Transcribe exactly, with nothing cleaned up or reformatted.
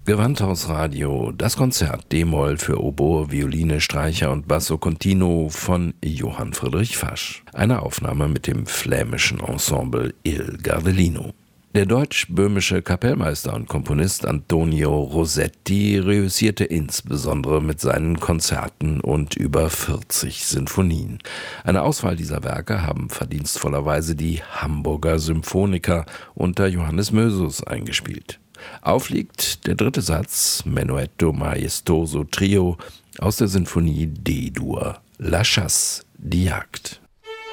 Gewandhausradio, das Konzert D-Moll für Oboe, Violine, Streicher und Basso Continuo von Johann Friedrich Fasch. Eine Aufnahme mit dem flämischen Ensemble Il Gardelino. Der deutsch-böhmische Kapellmeister und Komponist Antonio Rosetti reüssierte insbesondere mit seinen Konzerten und über vierzig Sinfonien. Eine Auswahl dieser Werke haben verdienstvollerweise die Hamburger Symphoniker unter Johannes Mösus eingespielt. Aufliegt der dritte Satz, Menuetto Maestoso Trio aus der Sinfonie D-Dur, La Chasse, die Jagd.